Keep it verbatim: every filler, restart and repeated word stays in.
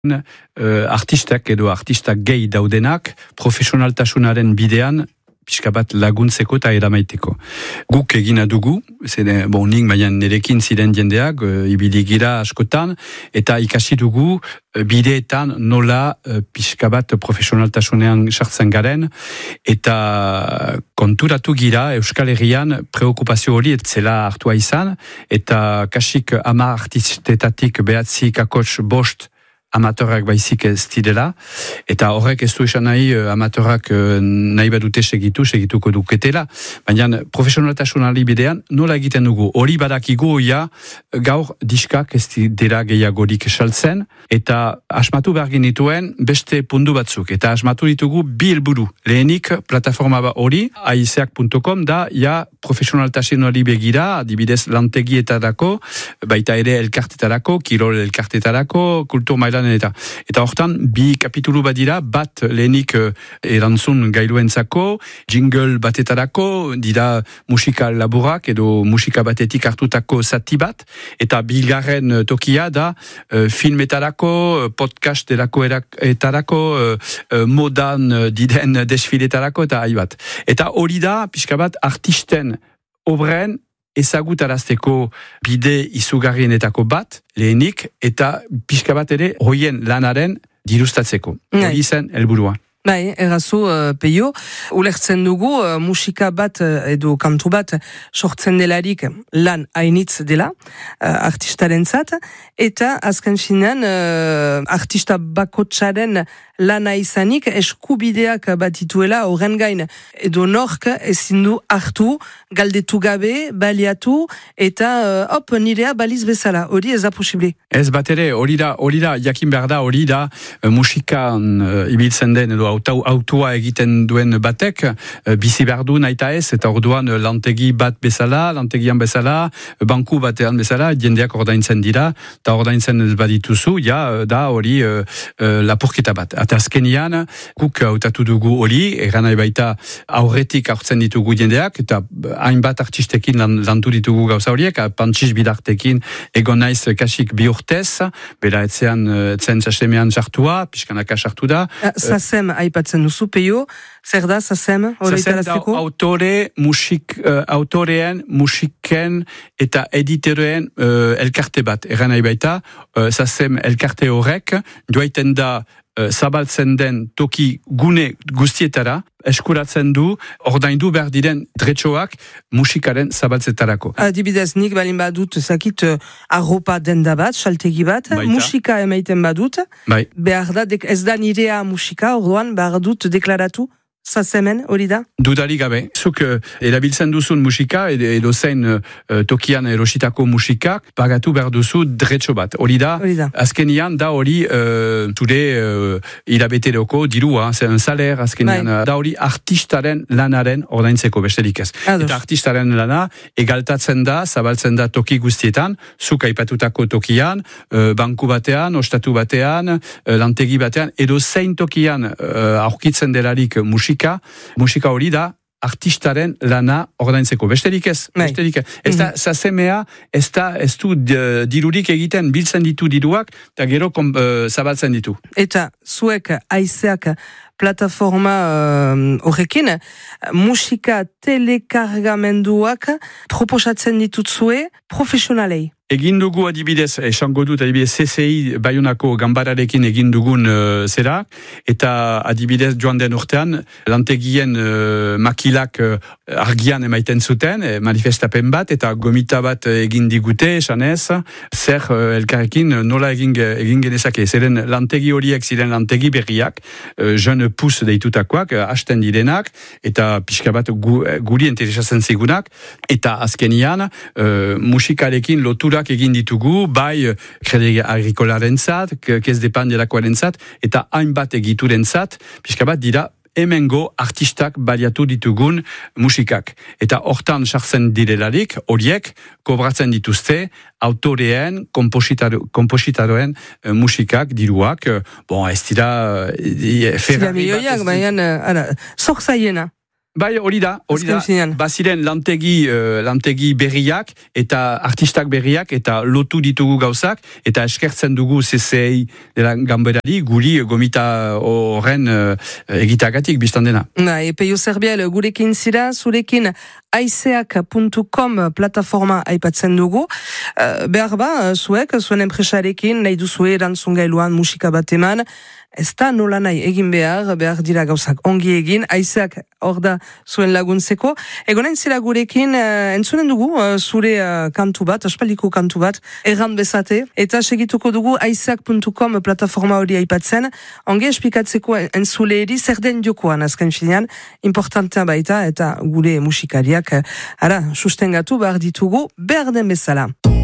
uh, artistak edo artistak gehi daudenak profesionaltasunaren bidean pixka bat laguntzeko eta eramaiteko. Guk egina dugu, zene, bon, nik baina nerekin ziren jendeak, uh, ibili gira askotan, eta ikasi dugu uh, bideetan nola uh, pixka bat profesionaltasunean sartzen garen, eta konturatu gira Euskal Herrian preokupazio hori etzela hartua izan, eta kasik ama artistetatik behatzi kakots bost amatorrak baizik ez direla, eta horrek ez du esan nahi amatorrak nahi badute segitu, segituko duketela, baina profesionaltasunari bidean nola egiten dugu, hori badakigu ja gaur diskak ez dira gehiagorik saltzen, eta asmatu behar genituen beste puntu batzuk, eta asmatu ditugu bi helburu. Lehenik plataforma hori, aizeak puntu com da, ja profesionaltasunari begira, adibidez lantegietarako, baita ere elkartetarako, kirol elkartetarako, kultur mailan Eta, eta hortan, bi kapitulu bat dira, bat lehenik uh, erantzun gailuentzako, jingle batetarako, dira musika laburak edo musika batetik hartutako zati bat, eta bigarren tokia da uh, filmetarako, podcasterako etarako, uh, modan uh, diden desfiletarako, eta hai bat. Eta hori da, pixka bat, artisten obren, ezagutarazteko bide izugarrienetako bat, lehenik, eta pixka bat ere hoien lanaren dirustatzeko. Hori zen helburua. Bai, errazu, uh, peio, ulertzen dugu, uh, musika bat uh, edo kantu bat sortzen delarik lan hainitz dela, uh, artistaren zat, eta azken finean, uh, artista bakotsaren lana izanik eskubideak bat dituela horren gain, edo nork ezin du hartu, galdetu gabe, baliatu, eta uh, hop, nirea baliz bezala, hori ez da posible. Ez bat ere, hori da, hori da, jakin behar da, hori da, uh, musikan uh, ibiltzen den, edo autua egiten duen batek, uh, bizi behar du naita ez, eta orduan uh, lantegi bat bezala, lantegian bezala, uh, banku batean bezala, jendeak ordaintzen dira, eta ordaintzen ez badituzu, ja, uh, da hori uh, uh, lapurketa bat. Eta azkenian, guk hautatu dugu hori, eranai baita aurretik hartzen ditugu jendeak, eta hainbat artistekin lan, lantu ditugu gauza horiek, Pantsiz Bidartekin egon naiz kasik bi urtez, bera etzean, etzen sasemean sartua, pixkanaka sartu da. Sasem, aipatzen duzu, peio, zer da, Sasem? Sasem da autore, musik, uh, autoreen, musiken eta editereen uh, elkarte bat, eranai baita, uh, Sasem elkarte horrek, joaiten da zabaltzen den toki gune guztietara, eskuratzen du, ordaindu behar diren dretxoak musikaren zabaltzetarako. Adibidez, nik balin badut, zakit, arropa denda bat, saltegi bat, baita. Musika emaiten badut, bai. Behar da, ez da nirea musika, orduan, behar dut deklaratu, Sasemen, hori da? Dudari gabe. Zuk uh, erabiltzen duzun musika, edo, edo zein uh, tokian erositako musikak, pagatu behar duzu dretxo bat. Hori da, da. Azkenian da hori uh, ture uh, ilabeteroko dirua, zen saler, azkenian uh, da hori artistaren lanaren ordaintzeko besterik ez. Ados. Eta artistaren lana egaltatzen da, zabaltzen da toki guztietan, zuk aipatutako tokian, uh, banku batean, ostatu batean, uh, lantegi batean, edo zein tokian uh, aurkitzen delarik musika, musika hori da artistaren lana ordaintzeko. Besterik ez, besterik ez. Ez da, Sasemea, ez da, ez du dirurik egiten, biltzen ditu diruak, eta gero kom, uh, zabaltzen ditu. Eta zuek aizeak plataforma horrekin, uh, musika telekargamenduak proposatzen ditutzue profesionalei. Egin dugu adibidez, esango dut adibidez C C I Baionako gambararekin egin dugun uh, zera, eta adibidez joan den urtean, lantegien uh, makilak uh, argian emaiten zuten, eh, manifestapen bat, eta gomita bat egin digute, esanez, zer uh, elkarrekin nola egin, egin genezake. Zeren lantegi horiek ziren lantegi berriak, uh, jeune pus deitutakoak, uh, hasten direnak, eta pixka bat gu, guri interesatzen zigunak, eta azkenian uh, musikarekin lotura egin ditugu, bai kredi agrikolaren zat, kez depan delakoaren zat, eta hainbat egituren zat, pixka bat dira hemengo artistak baliatu ditugun musikak. Eta hortan sartzen direlarik, horiek kobratzen dituzte autoreen, kompositaroen uh, musikak, diruak, uh, bon, ez dira... Uh, Zira milioiak, baina, zor zaiena. Bai, hori da, hori da, Azken baziren lantegi, uh, lantegi berriak eta artistak berriak eta lotu ditugu gauzak eta eskertzen dugu C C I dela ganberari guri gomita horren uh, egitagatik biztan dena. Na, e Peio Zerbiel gurekin zira, zurekin aizeak puntu com plataforma aipatzen dugu. Uh, behar ba, zuek, zuen enpresarekin, nahi duzue erantzun gailuan musika bat eman, ez da nola nahi egin behar, behar dira gauzak ongi egin, aizeak hor da zuen laguntzeko. Egonen zira gurekin, uh, entzunen dugu, uh, zure uh, kantu bat, aspaldiko kantu bat, erran bezate, eta segituko dugu aizeak puntu com plataforma hori aipatzen, ongi esplikatzeko entzuleeri zer den jokoan azken finean, importantea baita, eta gure musikariak, uh, ara, sustengatu behar ditugu, behar den bezala.